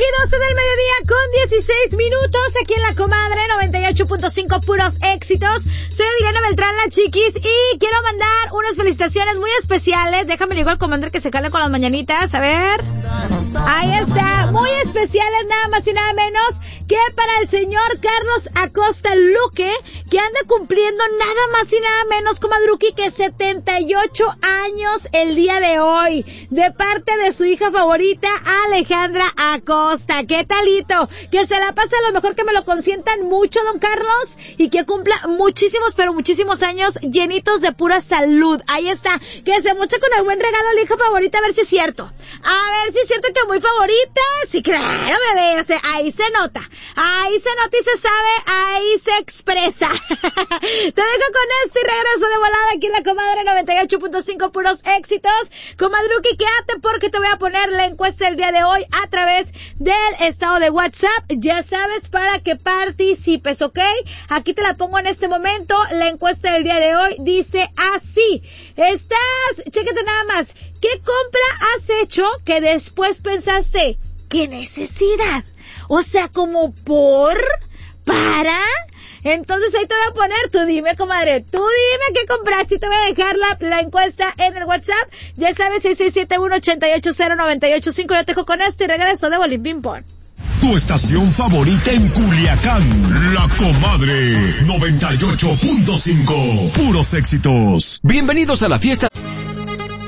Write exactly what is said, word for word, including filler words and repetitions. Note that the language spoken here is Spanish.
doce del mediodía con dieciséis minutos, aquí en La Comadre, noventa y ocho punto cinco, puros éxitos. Soy Adriana Beltrán, la Chiquis, y quiero mandar unas felicitaciones muy especiales. Déjame le digo al comandante que se cale con las mañanitas, a ver. Ahí está, muy especiales, nada más y nada menos que para el señor Carlos Acosta Luque, que anda cumpliendo nada más y nada menos, comadruki, que setenta y ocho años el día de hoy, de parte de su hija favorita, Alejandra Acosta. ¿Qué talito? Que se la pase a lo mejor, que me lo consientan mucho, don Carlos, y que cumpla muchísimos, pero muchísimos años llenitos de pura salud. Ahí está, que se moche con el buen regalo a la hija favorita, a ver si es cierto. A ver si es cierto que muy favorita. Sí, claro, bebé, o sea, ahí se nota. Ahí se nota y se sabe, ahí se expresa. Te dejo con esto y regreso de volada aquí en La Comadre, noventa y ocho punto cinco, puros éxitos. Comadruki, quédate porque te voy a poner la encuesta del día de hoy a través del estado de WhatsApp. Ya sabes, para que participes, ¿ok? Aquí te la pongo en este momento. La encuesta del día de hoy dice así. Estás, chéquete nada más. ¿Qué compra has hecho que después pensaste, qué necesidad? O sea, como por, para... Entonces ahí te voy a poner, tú dime, comadre, tú dime qué compraste y te voy a dejar la, la encuesta en el WhatsApp. Ya sabes, seis seis siete uno, ocho ocho cero, nueve ocho cinco. Yo te dejo con esto y regreso de Bolín Ping Pong. Tu estación favorita en Culiacán, La Comadre, noventa y ocho punto cinco, puros éxitos. Bienvenidos a la fiesta.